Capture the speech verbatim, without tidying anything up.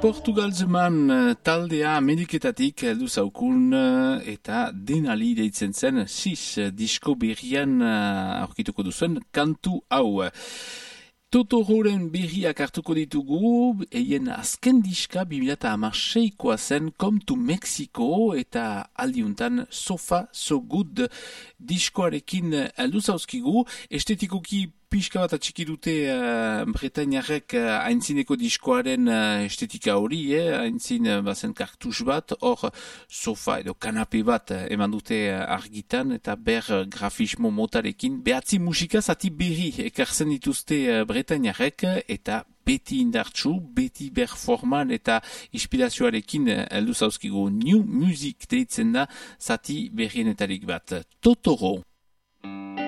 Portugalzeman taldea Ameriketatik heldu zaukun eta denali deitzen zen sis disko berrian aurkituko duzuen kantu hau. Totororen berriak hartuko ditugu, eien azken diska bi mila hamaseikoa zen Come to Mexico eta aldiuntan Sofa So Good diskoarekin heldu zauzkigu, estetikoki pixka bat atxiki dute uh, Bretainarrek uh, haintzineko diskoaren uh, estetika hori, eh? Haintzin uh, bazen kartuz bat, hor sofa edo kanape bat uh, eman dute uh, argitan eta ber uh, grafismo motarekin. Behatzi musika zati berri ekartzen dituzte uh, Bretainarrek eta beti indartsu, beti berforman eta inspirazioarekin heldu uh, zauzkigu New Music deitzen da zati berrienetarik bat. Totoro.